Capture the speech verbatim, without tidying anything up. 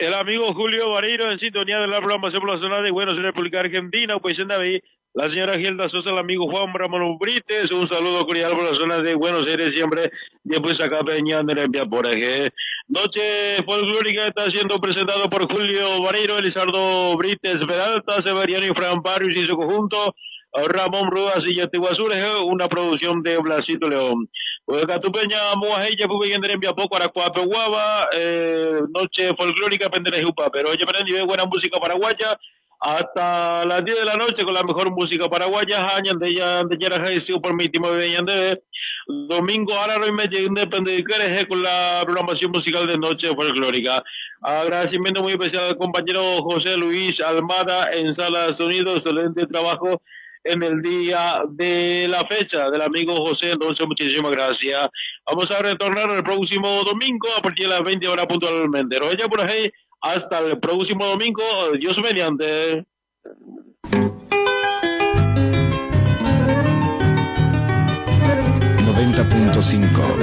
El amigo Julio Vareiro en sintonía de la programación por la zona de Buenos Aires, República Argentina, pues en David, la señora Gilda Sosa, el amigo Juan Ramón Brites, un saludo cordial por la zona de Buenos Aires siempre, después acá Peña de Envia por eje. Noche folclórica está siendo presentado por Julio Vareiro, Elizardo Brites Peralta, Severiano y Fran Parius y su conjunto, Ramón Rudas y Yatiguazures, una producción de Blasito León. Catupeña, Muajeya, Pubeyen de Envia poco, Aracuape, Guava, eh, noche folclórica, Penderejupa, pero oye, pero nivel buena música paraguaya, hasta las diez de la noche con la mejor música paraguaya, Hañan de ella, de Yara Jaisiu por mi último de domingo, ahora no me depende de que con la programación musical de noche folclórica. Agradecimiento muy especial al compañero José Luis Almada en Sala de Sonido, excelente trabajo en el día de la fecha del amigo José, entonces muchísimas gracias. Vamos a retornar el próximo domingo a partir de las veinte horas puntualmente. Oye, por ahí, hasta el próximo domingo, Dios mediante. noventa punto cinco